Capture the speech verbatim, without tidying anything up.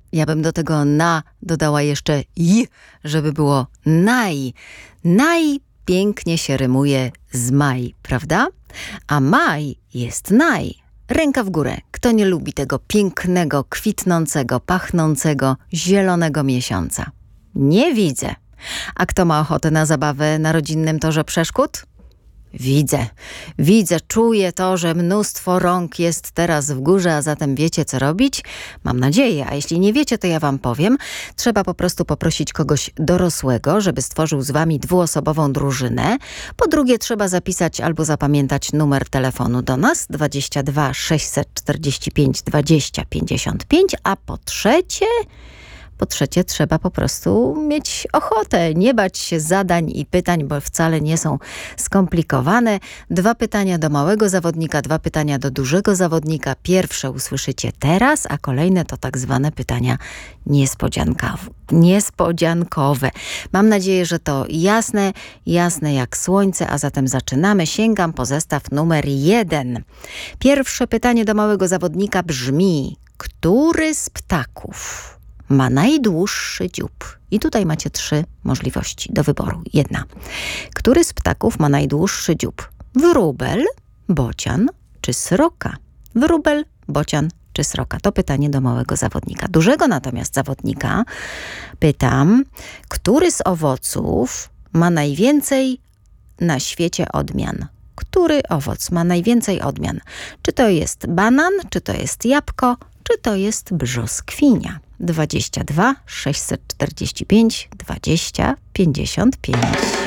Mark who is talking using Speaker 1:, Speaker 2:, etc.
Speaker 1: Ja bym do tego na dodała jeszcze i, żeby było naj. Naj pięknie się rymuje z maj, prawda? A maj jest naj. Ręka w górę. Kto nie lubi tego pięknego, kwitnącego, pachnącego, zielonego miesiąca? Nie widzę. A kto ma ochotę na zabawę na rodzinnym torze przeszkód? Widzę, widzę, czuję to, że mnóstwo rąk jest teraz w górze, a zatem wiecie, co robić? Mam nadzieję, a jeśli nie wiecie, to ja wam powiem. Trzeba po prostu poprosić kogoś dorosłego, żeby stworzył z wami dwuosobową drużynę. Po drugie, trzeba zapisać albo zapamiętać numer telefonu do nas dwadzieścia dwa sześćset czterdzieści pięć dwadzieścia pięćdziesiąt pięć, a po trzecie... Po trzecie, trzeba po prostu mieć ochotę, nie bać się zadań i pytań, bo wcale nie są skomplikowane. Dwa pytania do małego zawodnika, dwa pytania do dużego zawodnika. Pierwsze usłyszycie teraz, a kolejne to tak zwane pytania niespodziankowe. niespodziankowe. Mam nadzieję, że to jasne, jasne jak słońce, a zatem zaczynamy. Sięgam po zestaw numer jeden. Pierwsze pytanie do małego zawodnika brzmi: który z ptaków ma najdłuższy dziób? I tutaj macie trzy możliwości do wyboru. Jedna. Który z ptaków ma najdłuższy dziób? Wróbel, bocian czy sroka? Wróbel, bocian czy sroka? To pytanie do małego zawodnika. Dużego natomiast zawodnika pytam, który z owoców ma najwięcej na świecie odmian? Który owoc ma najwięcej odmian? Czy to jest banan, czy to jest jabłko, czy to jest brzoskwinia? dwadzieścia dwa sześćset czterdzieści pięć dwadzieścia pięćdziesiąt pięć.